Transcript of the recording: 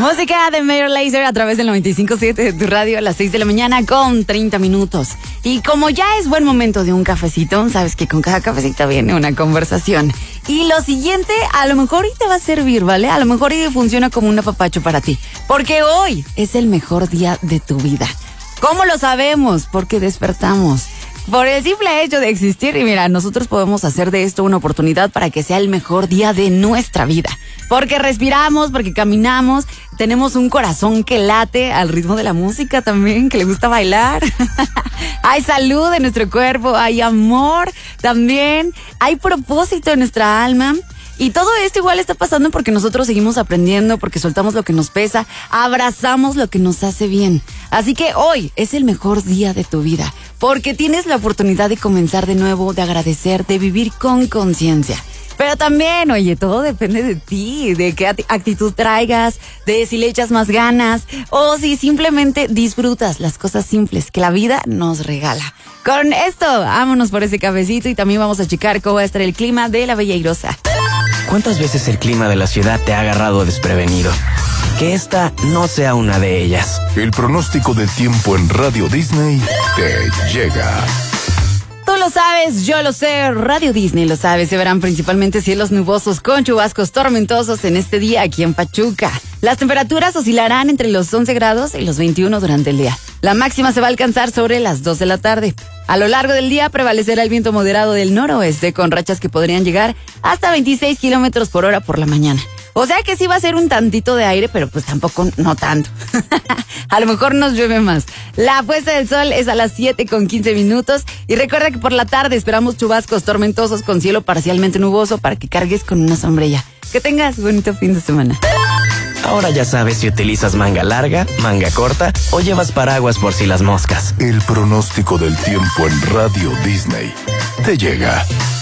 Música de Major Lazer a través del 95.7 de tu radio a las 6 de la mañana con 30 minutos. Y como ya es buen momento de un cafecito, sabes que con cada cafecito viene una conversación. Y lo siguiente a lo mejor y te va a servir, ¿vale? A lo mejor y funciona como un apapacho para ti. Porque hoy es el mejor día de tu vida. ¿Cómo lo sabemos? Porque despertamos. Por el simple hecho de existir, y mira, nosotros podemos hacer de esto una oportunidad para que sea el mejor día de nuestra vida. Porque respiramos, porque caminamos, tenemos un corazón que late al ritmo de la música también, que le gusta bailar. Hay salud en nuestro cuerpo, hay amor también, hay propósito en nuestra alma. Y todo esto igual está pasando porque nosotros seguimos aprendiendo, porque soltamos lo que nos pesa, abrazamos lo que nos hace bien. Así que hoy es el mejor día de tu vida, porque tienes la oportunidad de comenzar de nuevo, de agradecer, de vivir con conciencia. Pero también, oye, todo depende de ti, de qué actitud traigas, de si le echas más ganas o si simplemente disfrutas las cosas simples que la vida nos regala. Con esto, vámonos por ese cafecito y también vamos a checar cómo va a estar el clima de la Bella Airosa. ¿Cuántas veces el clima de la ciudad te ha agarrado desprevenido? Que esta no sea una de ellas. El pronóstico del tiempo en Radio Disney te llega. Tú lo sabes, yo lo sé, Radio Disney lo sabe. Se verán principalmente cielos nubosos con chubascos tormentosos en este día aquí en Pachuca. Las temperaturas oscilarán entre los 11 grados y los 21 durante el día. La máxima se va a alcanzar sobre las 2 de la tarde. A lo largo del día prevalecerá el viento moderado del noroeste con rachas que podrían llegar hasta 26 kilómetros por hora por la mañana. O sea que sí va a ser un tantito de aire, pero pues tampoco no tanto. A lo mejor nos llueve más. La puesta del sol es a las 7:15 y recuerda que por la tarde esperamos chubascos tormentosos con cielo parcialmente nuboso para que cargues con una sombrilla. Que tengas bonito fin de semana. Ahora ya sabes si utilizas manga larga, manga corta o llevas paraguas por si las moscas. El pronóstico del tiempo en Radio Disney te llega.